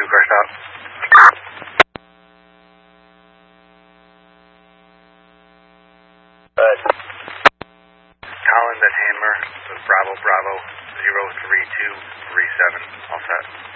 2-car stop. Colin, that's Hammer, Bravo, 03237, all set.